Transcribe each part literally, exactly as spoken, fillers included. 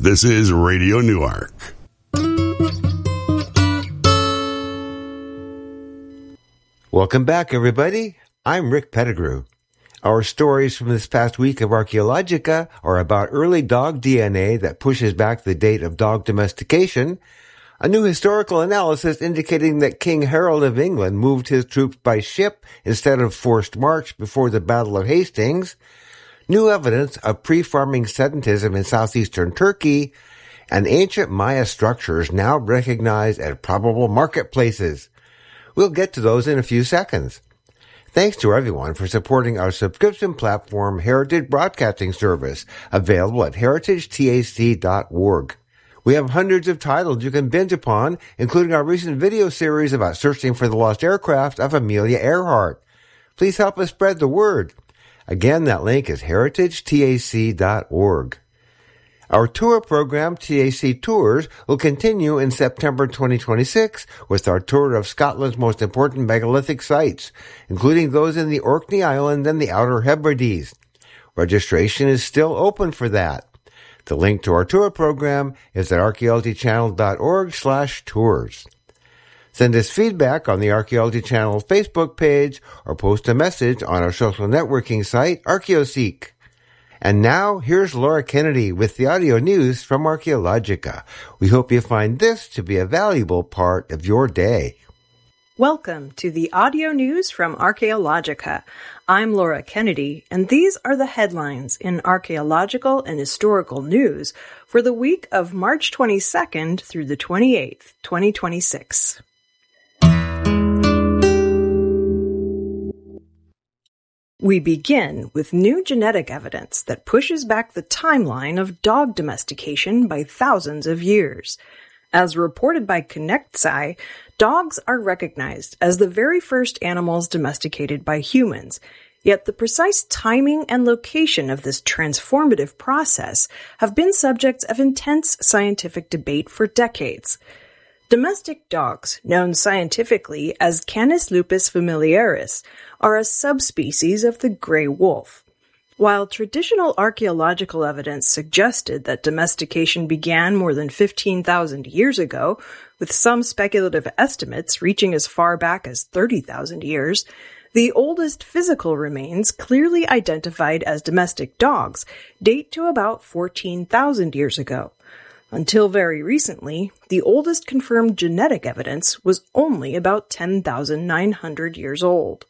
This is Radio Newark. Welcome back, everybody. I'm Rick Pettigrew. Our stories from this past week of Archaeologica are about early dog D N A that pushes back the date of dog domestication, a new historical analysis indicating that King Harold of England moved his troops by ship instead of forced march before the Battle of Hastings, new evidence of pre-farming sedentism in southeastern Turkey, and ancient Maya structures now recognized as probable marketplaces. We'll get to those in a few seconds. Thanks to everyone for supporting our subscription platform, Heritage Broadcasting Service, available at heritage tac dot org. We have hundreds of titles you can binge upon, including our recent video series about searching for the lost aircraft of Amelia Earhart. Please help us spread the word. Again, that link is heritage tac dot org. Our tour program, T A C Tours, will continue in September twenty twenty-six with our tour of Scotland's most important megalithic sites, including those in the Orkney Island and the Outer Hebrides. Registration is still open for that. The link to our tour program is at archaeology channel dot org slash tours. Send us feedback on the Archaeology Channel Facebook page or post a message on our social networking site, ArchaeoSeek. And now, here's Laura Kennedy with the audio news from Archaeologica. We hope you find this to be a valuable part of your day. Welcome to the audio news from Archaeologica. I'm Laura Kennedy, and these are the headlines in archaeological and historical news for the week of March twenty-second through the twenty-eighth, twenty twenty-six. We begin with new genetic evidence that pushes back the timeline of dog domestication by thousands of years. As reported by ConnectSci, dogs are recognized as the very first animals domesticated by humans, yet the precise timing and location of this transformative process have been subjects of intense scientific debate for decades. Domestic dogs, known scientifically as Canis lupus familiaris, are a subspecies of the gray wolf. While traditional archaeological evidence suggested that domestication began more than fifteen thousand years ago, with some speculative estimates reaching as far back as thirty thousand years, the oldest physical remains clearly identified as domestic dogs date to about fourteen thousand years ago. Until very recently, the oldest confirmed genetic evidence was only about ten thousand nine hundred years old.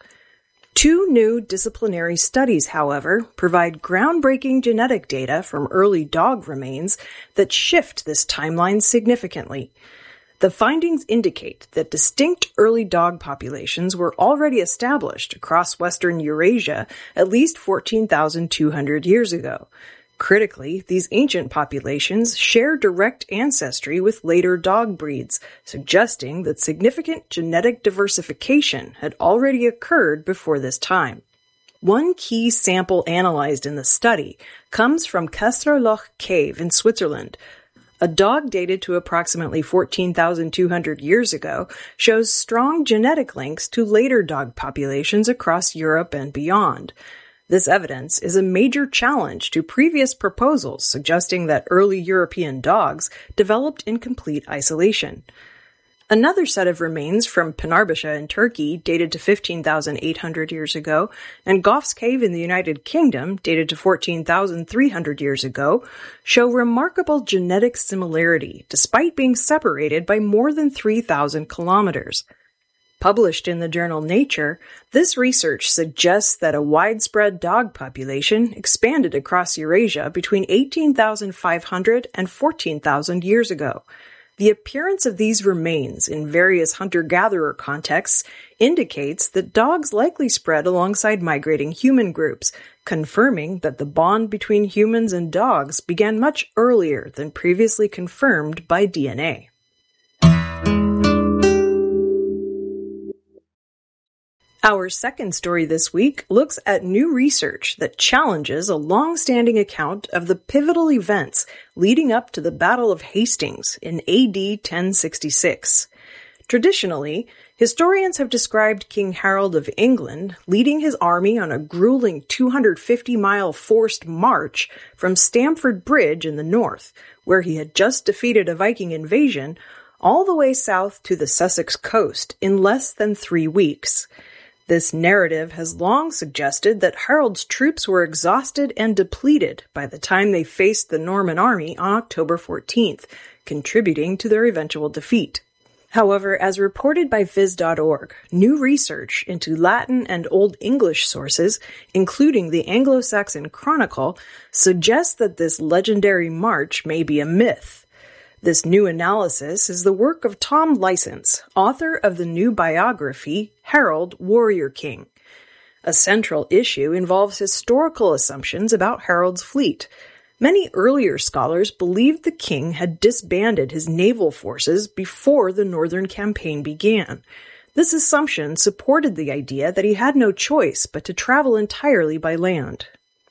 Two new disciplinary studies, however, provide groundbreaking genetic data from early dog remains that shift this timeline significantly. The findings indicate that distinct early dog populations were already established across western Eurasia at least fourteen thousand two hundred years ago. Critically, these ancient populations share direct ancestry with later dog breeds, suggesting that significant genetic diversification had already occurred before this time. One key sample analyzed in the study comes from Kastroloch Cave in Switzerland. A dog dated to approximately fourteen thousand two hundred years ago shows strong genetic links to later dog populations across Europe and beyond. This evidence is a major challenge to previous proposals suggesting that early European dogs developed in complete isolation. Another set of remains from Pınarbaşı in Turkey, dated to fifteen thousand eight hundred years ago, and Gough's Cave in the United Kingdom, dated to fourteen thousand three hundred years ago, show remarkable genetic similarity despite being separated by more than three thousand kilometers. Published in the journal Nature, this research suggests that a widespread dog population expanded across Eurasia between eighteen thousand five hundred and fourteen thousand years ago. The appearance of these remains in various hunter-gatherer contexts indicates that dogs likely spread alongside migrating human groups, confirming that the bond between humans and dogs began much earlier than previously confirmed by D N A. Our second story this week looks at new research that challenges a long-standing account of the pivotal events leading up to the Battle of Hastings in A D ten sixty-six. Traditionally, historians have described King Harold of England leading his army on a grueling two hundred fifty mile forced march from Stamford Bridge in the north, where he had just defeated a Viking invasion, all the way south to the Sussex coast in less than three weeks. This narrative has long suggested that Harold's troops were exhausted and depleted by the time they faced the Norman army on October fourteenth, contributing to their eventual defeat. However, as reported by Viz dot org, new research into Latin and Old English sources, including the Anglo-Saxon Chronicle, suggests that this legendary march may be a myth. This new analysis is the work of Tom Licence, author of the new biography, Harold, Warrior King. A central issue involves historical assumptions about Harold's fleet. Many earlier scholars believed the king had disbanded his naval forces before the northern campaign began. This assumption supported the idea that he had no choice but to travel entirely by land.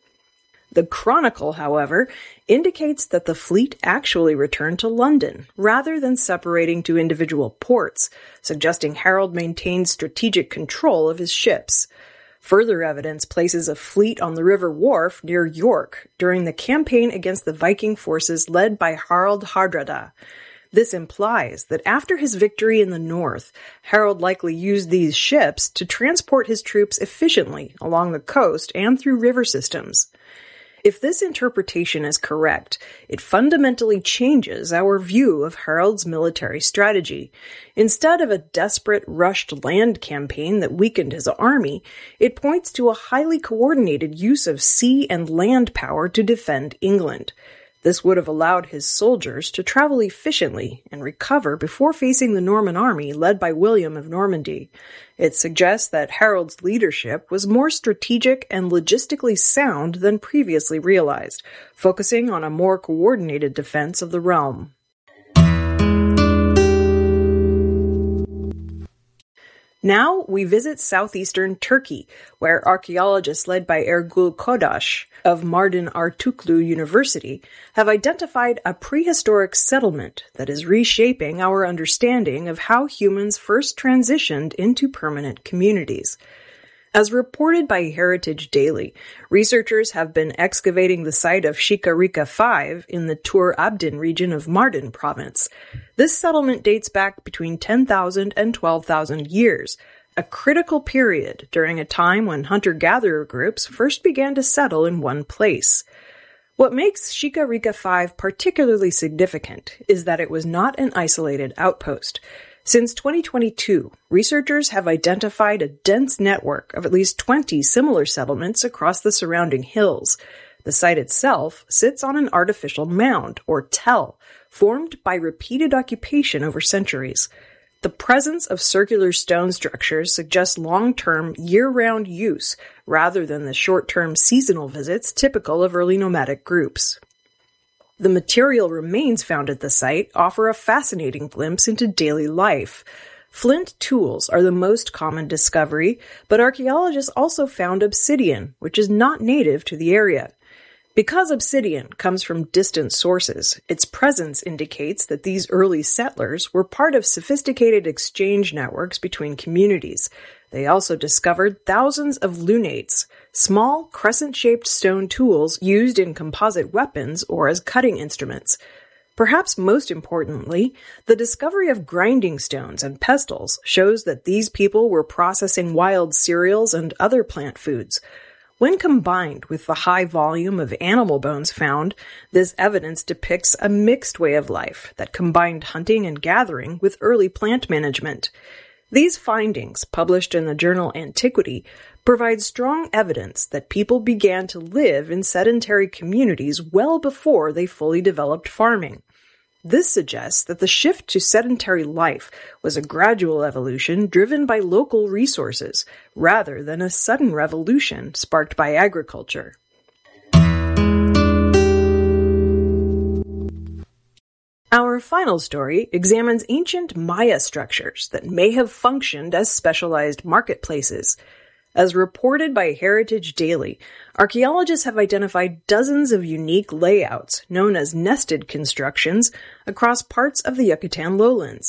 The Chronicle, however, indicates that the fleet actually returned to London, rather than separating to individual ports, suggesting Harold maintained strategic control of his ships. Further evidence places a fleet on the River Wharfe near York during the campaign against the Viking forces led by Harald Hardrada. This implies that after his victory in the north, Harold likely used these ships to transport his troops efficiently along the coast and through river systems. If this interpretation is correct, it fundamentally changes our view of Harold's military strategy. Instead of a desperate, rushed land campaign that weakened his army, it points to a highly coordinated use of sea and land power to defend England. This would have allowed his soldiers to travel efficiently and recover before facing the Norman army led by William of Normandy. It suggests that Harold's leadership was more strategic and logistically sound than previously realized, focusing on a more coordinated defense of the realm. Now we visit southeastern Turkey, where archaeologists led by Ergül Kodaş of Mardin Artuklu University have identified a prehistoric settlement that is reshaping our understanding of how humans first transitioned into permanent communities. As reported by Heritage Daily, researchers have been excavating the site of Shikarika five in the Tur Abdin region of Mardin province. This settlement dates back between ten thousand and twelve thousand years, a critical period during a time when hunter-gatherer groups first began to settle in one place. What makes Shikarika five particularly significant is that it was not an isolated outpost. Since twenty twenty-two, researchers have identified a dense network of at least twenty similar settlements across the surrounding hills. The site itself sits on an artificial mound, or tell, formed by repeated occupation over centuries. The presence of circular stone structures suggests long-term, year-round use, rather than the short-term seasonal visits typical of early nomadic groups. The material remains found at the site offer a fascinating glimpse into daily life. Flint tools are the most common discovery, but archaeologists also found obsidian, which is not native to the area. Because obsidian comes from distant sources, its presence indicates that these early settlers were part of sophisticated exchange networks between communities. They also discovered thousands of lunates, small crescent-shaped stone tools used in composite weapons or as cutting instruments. Perhaps most importantly, the discovery of grinding stones and pestles shows that these people were processing wild cereals and other plant foods. When combined with the high volume of animal bones found, this evidence depicts a mixed way of life that combined hunting and gathering with early plant management. These findings, published in the journal Antiquity, provide strong evidence that people began to live in sedentary communities well before they fully developed farming. This suggests that the shift to sedentary life was a gradual evolution driven by local resources, rather than a sudden revolution sparked by agriculture. Our final story examines ancient Maya structures that may have functioned as specialized marketplaces. As reported by Heritage Daily, archaeologists have identified dozens of unique layouts, known as nested constructions, across parts of the Yucatan lowlands.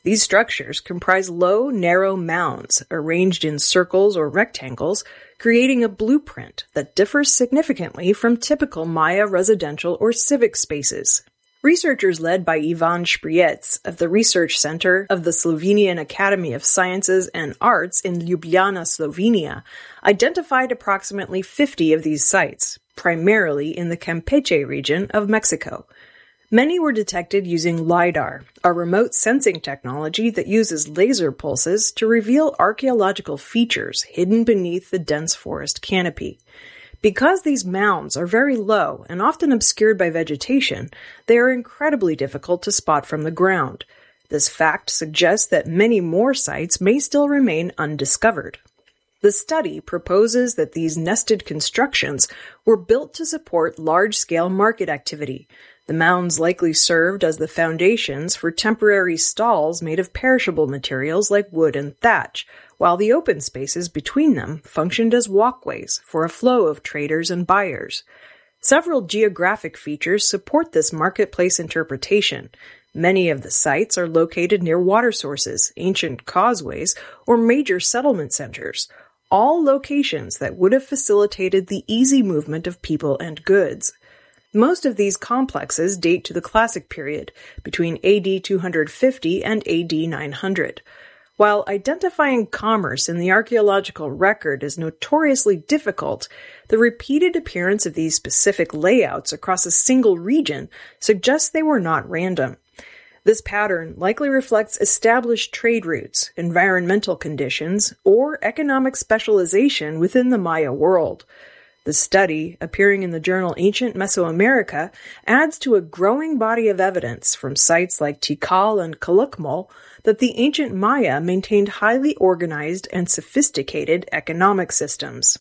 These structures comprise low, narrow mounds arranged in circles or rectangles, creating a blueprint that differs significantly from typical Maya residential or civic spaces. Researchers led by Ivan Špriec of the Research Center of the Slovenian Academy of Sciences and Arts in Ljubljana, Slovenia, identified approximately fifty of these sites, primarily in the Campeche region of Mexico. Many were detected using LiDAR, a remote sensing technology that uses laser pulses to reveal archaeological features hidden beneath the dense forest canopy. Because these mounds are very low and often obscured by vegetation, they are incredibly difficult to spot from the ground. This fact suggests that many more sites may still remain undiscovered. The study proposes that these nested constructions were built to support large-scale market activity. The mounds likely served as the foundations for temporary stalls made of perishable materials like wood and thatch, while the open spaces between them functioned as walkways for a flow of traders and buyers. Several geographic features support this marketplace interpretation. Many of the sites are located near water sources, ancient causeways, or major settlement centers, all locations that would have facilitated the easy movement of people and goods. Most of these complexes date to the Classic period, between A D two fifty and A D nine hundred. While identifying commerce in the archaeological record is notoriously difficult, the repeated appearance of these specific layouts across a single region suggests they were not random. This pattern likely reflects established trade routes, environmental conditions, or economic specialization within the Maya world. The study, appearing in the journal Ancient Mesoamerica, adds to a growing body of evidence from sites like Tikal and Calakmul that the ancient Maya maintained highly organized and sophisticated economic systems.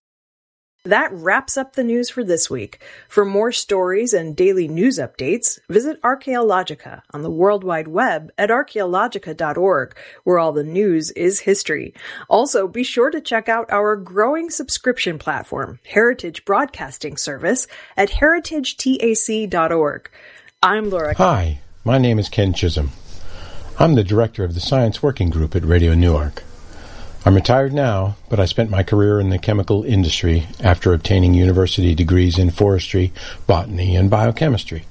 That wraps up the news for this week. For more stories and daily news updates, visit Archaeologica on the World Wide Web at archaeologica dot org, where all the news is history. Also, be sure to check out our growing subscription platform, Heritage Broadcasting Service, at heritage tac dot org. I'm Laura. Hi, my name is Ken Chisholm. I'm the director of the Science Working Group at Radio Newark. I'm retired now, but I spent my career in the chemical industry after obtaining university degrees in forestry, botany, and biochemistry.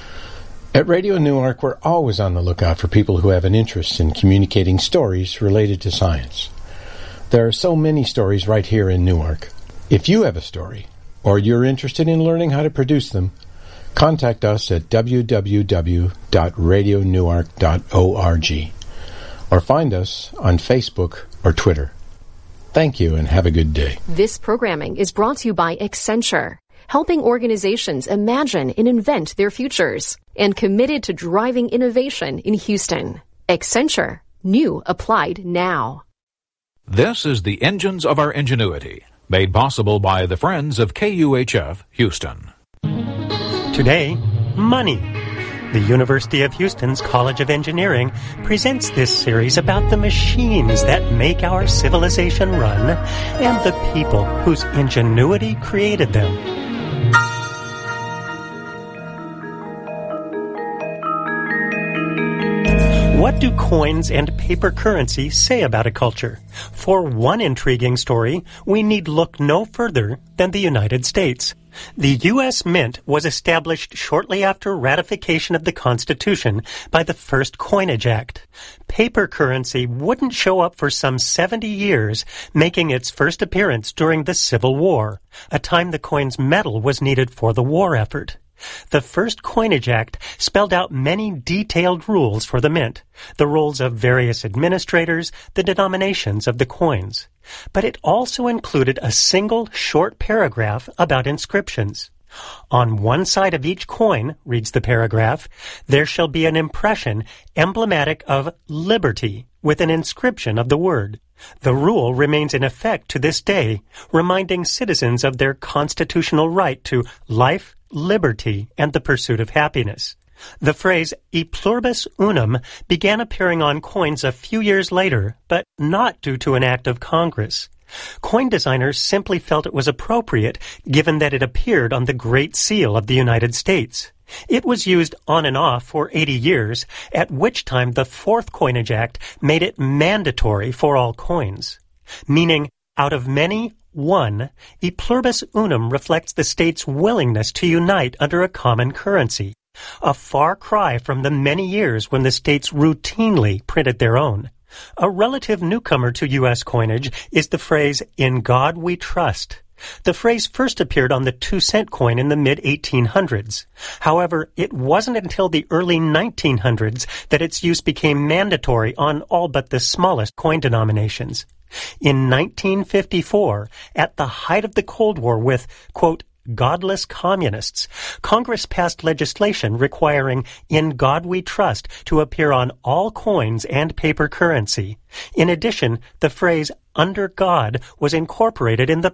At Radio Newark, we're always on the lookout for people who have an interest in communicating stories related to science. There are so many stories right here in Newark. If you have a story, or you're interested in learning how to produce them, contact us at w w w dot radio newark dot org or find us on Facebook or Twitter. Thank you and have a good day. This programming is brought to you by Accenture, helping organizations imagine and invent their futures, and committed to driving innovation in Houston. Accenture. New applied now. This is the Engines of Our Ingenuity, made possible by the Friends of K U H F Houston. Today, money. The University of Houston's College of Engineering presents this series about the machines that make our civilization run and the people whose ingenuity created them. What do coins and paper currency say about a culture? For one intriguing story, we need look no further than the United States. The U S Mint was established shortly after ratification of the Constitution by the first Coinage Act. Paper currency wouldn't show up for some seventy years, making its first appearance during the Civil War, a time the coin's metal was needed for the war effort. The first Coinage Act spelled out many detailed rules for the mint, the roles of various administrators, the denominations of the coins. But it also included a single short paragraph about inscriptions. On one side of each coin, reads the paragraph, there shall be an impression emblematic of liberty with an inscription of the word. The rule remains in effect to this day, reminding citizens of their constitutional right to life, liberty, and the pursuit of happiness. The phrase e pluribus unum began appearing on coins a few years later, but not due to an act of Congress. Coin designers simply felt it was appropriate, given that it appeared on the Great Seal of the United States. It was used on and off for eighty years, at which time the Fourth Coinage Act made it mandatory for all coins, meaning out of many, one, e pluribus unum reflects the state's willingness to unite under a common currency, a far cry from the many years when the states routinely printed their own. A relative newcomer to U S coinage is the phrase, "In God we trust." The phrase first appeared on the two-cent coin in the mid eighteen hundreds. However, it wasn't until the early nineteen hundreds that its use became mandatory on all but the smallest coin denominations. In nineteen fifty-four, at the height of the Cold War with, quote, godless communists, Congress passed legislation requiring "In God We Trust" to appear on all coins and paper currency. In addition, the phrase "under God" was incorporated in the